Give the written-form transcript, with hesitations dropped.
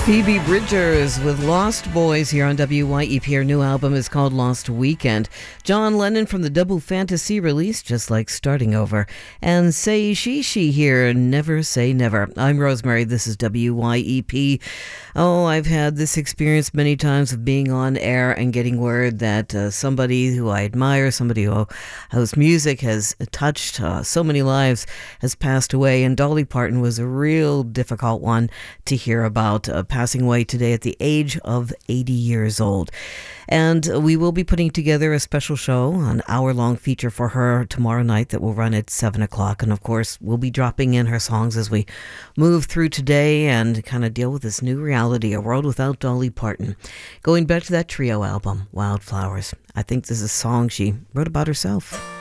Phoebe Bridgers with Lost Boys here on WYEP. Her new album is called Lost Weekend. John Lennon from the Double Fantasy release, Just Like Starting Over. And Say She here, Never Say Never. I'm Rosemary, this is WYEP. Oh, I've had this experience many times of being on air and getting word that somebody who I admire, somebody whose music has touched so many lives, has passed away. And Dolly Parton was a real difficult one to hear about, passing away today at the age of 80 years old. And we will be putting together a special show, an hour-long feature for her tomorrow night that will run at 7 o'clock. And of course, we'll be dropping in her songs as we move through today and kind of deal with this new reality, a world without Dolly Parton. Going back to that trio album, Wildflowers, I think this is a song she wrote about herself.